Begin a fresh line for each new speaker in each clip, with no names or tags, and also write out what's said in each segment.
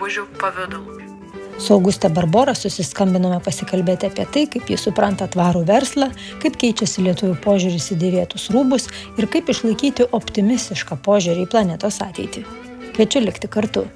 drabužių pavidalu.
Su Auguste Barbora susiskambinome pasikalbėti apie tai, kaip jis supranta tvarų verslą, kaip keičiasi lietuvių požiūris į dėvėtus rūbus ir kaip išlaikyti optimistišką požiūrį į planetos ateitį. Kviečiu likti kartu.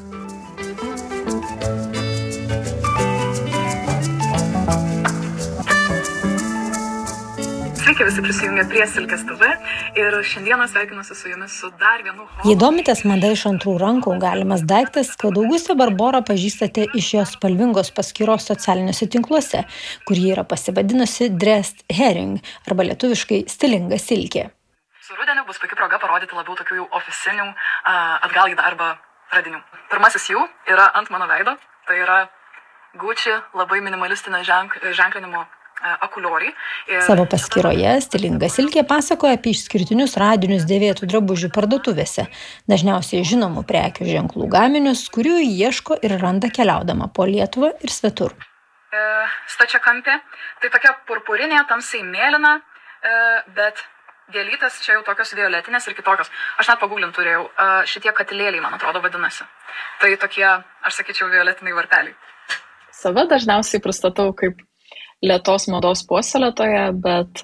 Sveiki visi prisijungę prie Silkės TV ir šiandieną sveikinuosi su jumis su dar vienu...
Jei domitės mada iš antrų rankų galimas daiktas, kad Augustę Barborą pažįstate iš jos spalvingos paskyros socialiniuose tinkluose, kur ji yra pasivadinusi Dressed Herring arba lietuviškai stilinga silkė.
Su rudeniu bus puikia proga parodyti labiau tokių jau oficinių atgal į darbą radinių. Pirmasis jų yra ant mano veido, tai yra Gucci labai minimalistinio ženklinimo akulioriai.
Savo paskyroje stilinga silkė pasakoja apie išskirtinius radinius dėvėtų drabužių parduotuvėse, dažniausiai žinomų prekių ženklų gaminius, kurių ieško ir randa keliaudama po Lietuvą ir svetur.
Stačiakampė, tai tokia purpurinė, tamsiai mėlyna, bet gėlytės čia jau tokios violetinės ir kitokios. Aš net pagūglint turėjau, šitie katilėliai, man atrodo, vadinasi. Tai tokie, aš sakyčiau, violetiniai varpeliai.
Save dažniausiai pristatau kaip lėtos mados puoselėtoja, bet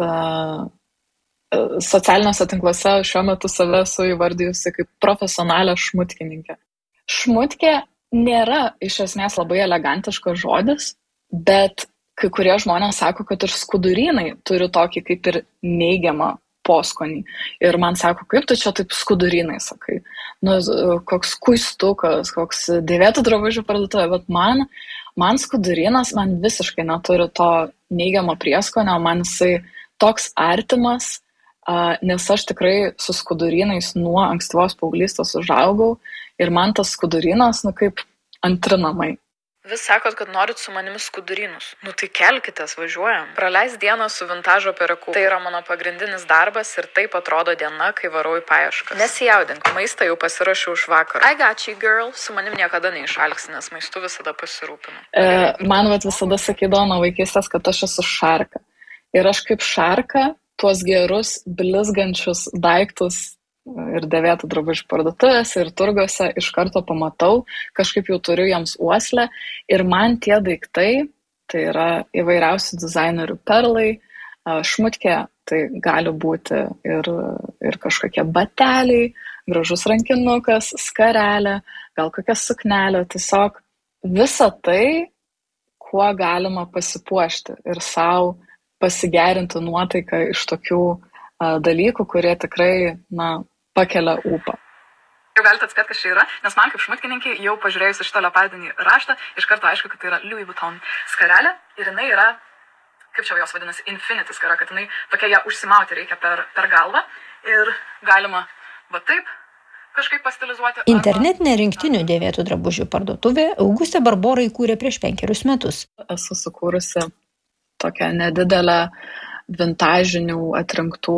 socialiniuose tinkluose šiuo metu save esu įvardijusi kaip profesionalią šmutkininkę. Šmutkė nėra iš esmės labai elegantiškas žodis, bet kai kurie žmonės sako, kad ir skudurynai turi tokį kaip ir neigiamą poskonį. Ir man sako, kaip tu čia taip skudurynai sakai? Nu, koks kuistukas, koks dėvėtų drabužių parduotuvė, bet man skudurynas man visiškai neturi to neigiamo prieskonio, man jisai toks artimas, nes aš tikrai su skudurynais nuo ankstyvos paauglystės užaugau ir man tas skudurynas, kaip antri namai.
Vis sakot, kad norit su manimi skudurynus. Nu tai kelkitės, važiuojam. Praleis dieną su vintažo pereku. Tai yra mano pagrindinis darbas ir taip atrodo diena, kai varau į paieškas. Nesijaudink, maistą jau pasirašiau už vakarą. I got you, girl. Su manim niekada neišalksi, nes maistu visada pasirūpinu.
Man visada sakydavo nuo vaikystės, kad aš esu šarka. Ir aš kaip šarka tuos gerus, blizgančius daiktus ir dėvėtų drabužių parduotuvėse ir turguose iš karto pamatau, kažkaip jau turiu jiems uoslę ir man tie daiktai, tai yra įvairiausi dizainerių perlai, šmutkė, tai gali būti ir kažkokie bateliai, gražus rankinukas, skarelė, gal kokia suknelė, tiesiog visa tai, kuo galima pasipuošti ir savo pasigerinti nuotaiką iš tokių dalykų, kurie tikrai, pakelia ūpą.
Jau galite atspėti, kas čia yra, nes man kaip šmutkininkė jau pažiūrėjus šitą leopardinį raštą, iš karto aišku, kad tai yra Louis Vuitton skarelė ir jinai yra, kaip čia jos vadinasi, infinity skara, kad jinai tokia ją užsimauti reikia per galvą ir galima va taip kažkaip pastilizuoti.
Internetinė rinktinių dėvėtų drabužių parduotuvė Augustė Barbora įkūrė prieš 5 metus.
Esu sukūrusi tokią nedidelę vintažinių atrinktų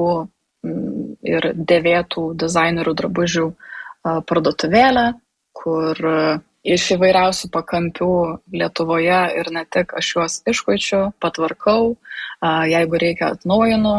ir dėvėtų dizainerių drabužių parduotuvėlę, kur iš įvairiausių pakampių Lietuvoje ir ne tik aš juos iškuičiu, patvarkau, jeigu reikia atnaujinu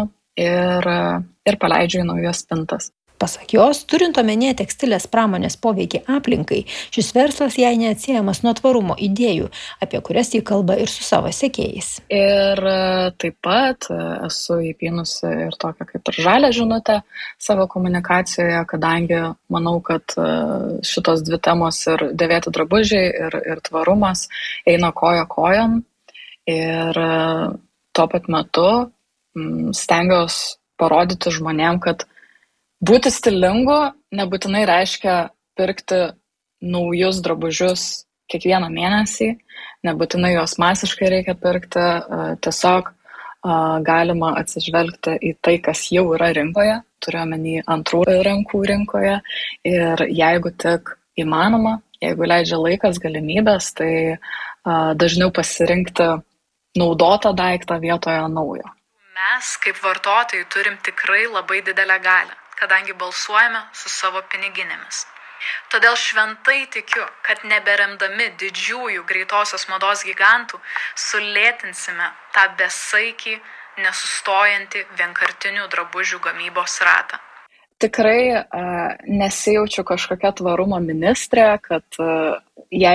ir paleidžiu į naujas spintas.
Pasak jos, turint omenyje tekstilės pramonės poveikį aplinkai, šis verslas jai neatsiejamas nuo tvarumo idėjų, apie kurias ji kalba ir su savo sekėjais.
Ir taip pat esu įpynusi ir tokią kaip ir žalią žinutę savo komunikacijoje, kadangi manau, kad šitos dvi temos ir dėvėti drabužiai ir tvarumas eina koja kojon. Ir tuo pat metu stengiuosi parodyti žmonėm, kad būti stilingu nebūtinai reiškia pirkti naujus drabužius kiekvieną mėnesį, nebūtinai juos masiškai reikia pirkti, tiesiog galima atsižvelgti į tai, kas jau yra rinkoje, turiu omeny antrų rankų rinkoje ir jeigu tik įmanoma, jeigu leidžia laikas, galimybės, tai dažniau pasirinkti naudotą daiktą vietoje naujo.
Mes kaip vartotojai turim tikrai labai didelę galią, kadangi balsuojame su savo piniginėmis. Todėl šventai tikiu, kad neberemdami didžiųjų greitosios mados gigantų sulėtinsime tą besaikį, nesustojantį vienkartinių drabužių gamybos ratą.
Tikrai nesijaučiu kažkokia tvarumo ministrė, kad jei